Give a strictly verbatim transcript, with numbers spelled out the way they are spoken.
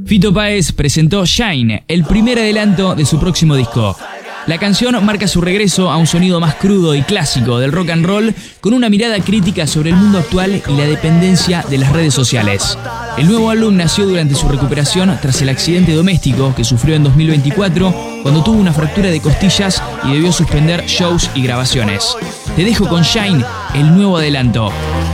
Fito Páez presentó Shine, el primer adelanto de su próximo disco. La canción marca su regreso a un sonido más crudo y clásico del rock and roll, con una mirada crítica sobre el mundo actual y la dependencia de las redes sociales. El nuevo álbum nació durante su recuperación tras el accidente doméstico que sufrió en dos mil veinticuatro, cuando tuvo una fractura de costillas y debió suspender shows y grabaciones. Te dejo con Shine, el nuevo adelanto.